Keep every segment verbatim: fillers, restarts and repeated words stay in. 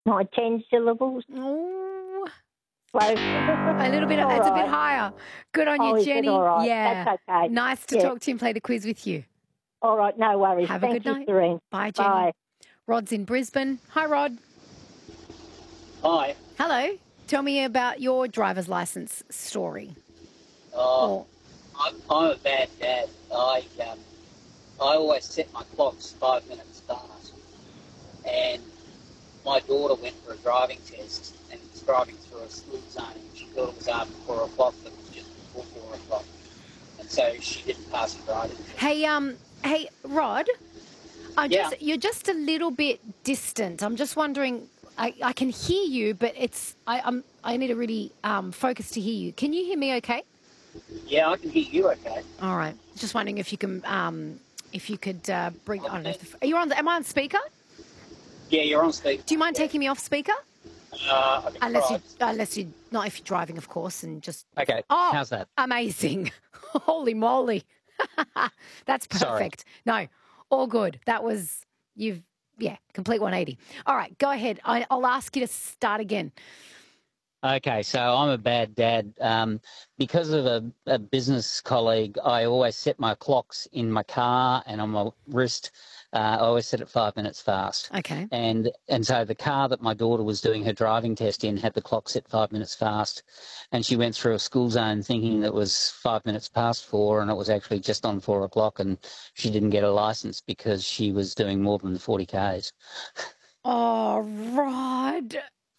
My ten syllables. Oh, Close. a little bit. All It's a bit right. higher. Good on Oh, you, is it Jenny. all right? Yeah. That's okay. Nice to Yeah. talk to you and play the quiz with you. All right, no worries. Have a Thank good you, night. Serene. Bye, Jenny. Bye. Rod's in Brisbane. Hi, Rod. Hi. Hello. Tell me about your driver's license story. Uh, Or I'm, I'm a bad dad. I um, I always set my clocks five minutes fast. And my daughter went for a driving test and was driving through a school zone. And she thought it was after four o'clock, but it was just before four o'clock. And so she didn't pass the driving test. hey, um, hey, Rod. I Yeah. just you're just a little bit distant. I'm just wondering. I, I can hear you, but it's I, I'm I need to really um, focus to hear you. Can you hear me? Okay. Yeah, I can hear you okay. All right. Just wondering if you can um, if you could uh, bring. I don't know. If the, are you on? The, am I on speaker? Yeah, you're on speaker. Do you mind taking me off speaker? Uh, I can Unless try. you, unless you, not if you're driving, of course, and just. Okay, Oh, how's that? Amazing! Holy moly, that's perfect. Sorry. No, all good. That was you've yeah, complete one eighty. All right, go ahead. I, I'll ask you to start again. Okay, so I'm a bad dad. Um, because of a, a business colleague, I always set my clocks in my car and on my wrist. Uh, I always set it five minutes fast. Okay. And and so the car that my daughter was doing her driving test in had the clock set five minutes fast. And she went through a school zone thinking it was five minutes past four, and it was actually just on four o'clock, and she didn't get a license because she was doing more than forty Ks. Oh, Rod.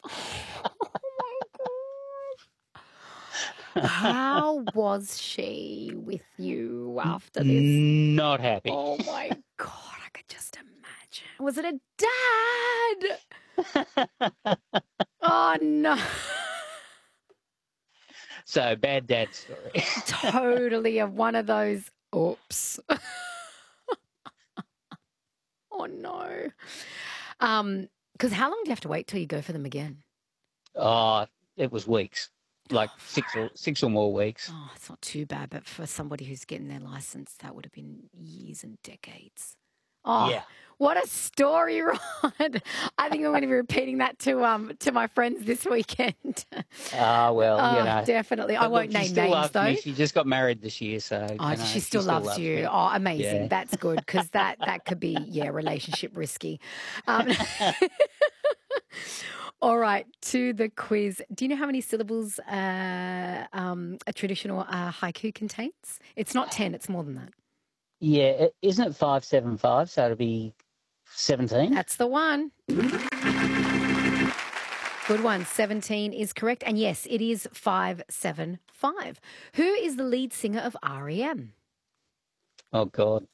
How was she with you after this? Not happy. Oh my God, I could just imagine. Was it a dad? Oh no. So, bad dad story. Totally a one of those oops. Oh no. Um, because how long do you have to wait till you go for them again? Oh, it was weeks, like six or six or more weeks. Oh, it's not too bad, but for somebody who's getting their license, that would have been years and decades. Oh, Yeah. what a story, Rod. I think I'm going to be repeating that to um to my friends this weekend. Ah, well, Oh, you know. definitely. I But won't look, she name still names, loves though. me. She just got married this year, so Oh, you know, she still loves you. me. Oh, amazing. Yeah. That's good because that, that could be, yeah, relationship risky. Um, all right, to the quiz. Do you know how many syllables uh, um, a traditional uh, haiku contains? It's not ten, it's more than that. Yeah, it, isn't it five seven five? So it'll be seventeen. That's the one. Good one. seventeen is correct. And yes, it is five seven five. Who is the lead singer of R E M? Oh God.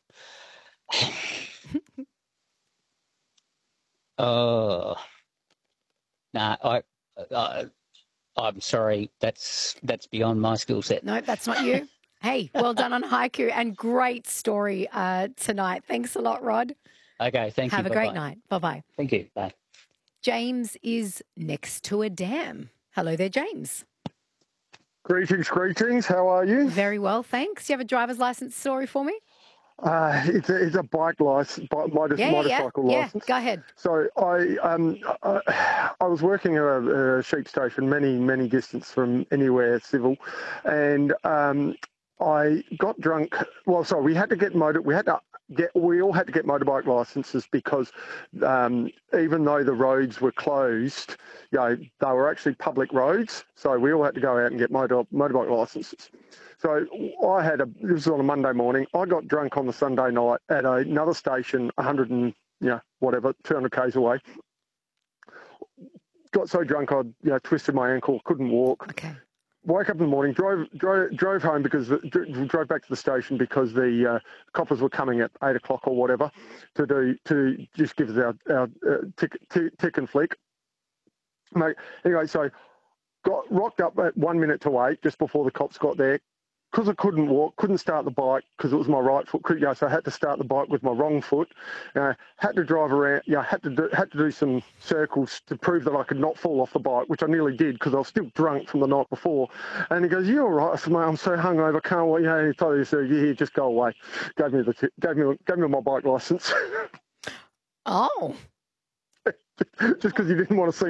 Oh. Nah, I, I, I'm sorry. That's that's beyond my skill set. No, that's not you. Hey, well done on haiku and great story uh, tonight. Thanks a lot, Rod. Okay, thank Have you. a great Bye-bye. night. Bye-bye. Thank you. Bye. James is next to a dam. Hello there, James. Greetings, greetings. How are you? Very well, thanks. You have a driver's license story for me? Uh, it's a it's a bike license, motor, Yeah, yeah, motorcycle yeah. license. Yeah, go ahead. So I um I, I was working at a, a sheep station many many distance from anywhere civil, and um I got drunk. Well, sorry, we had to get motor. We had to get. We all had to get motorbike licenses because um, even though the roads were closed, you know, they were actually public roads. So we all had to go out and get motor motorbike licenses. So I had a. This was on a Monday morning. I got drunk on the Sunday night at another station, one hundred and you know whatever, two hundred k's away. Got so drunk I you know twisted my ankle, couldn't walk. Okay. Woke up in the morning, drove drove drove home because drove back to the station because the uh, coppers were coming at eight o'clock or whatever to do to just give us our our uh, tick, tick tick and flick. Mate, anyway, so got rocked up at one minute to eight just before the cops got there. Because I couldn't walk, couldn't start the bike because it was my right foot. You know, so I had to start the bike with my wrong foot. Uh, had to drive around. You know, had to do, had to do some circles to prove that I could not fall off the bike, which I nearly did because I was still drunk from the night before. And he goes, "You all right?" I said, "Mate, I'm so hungover, I can't walk." You know, he told me, "So yeah, just go away." Gave me the gave me gave me my bike license. Oh. just because you didn't want to see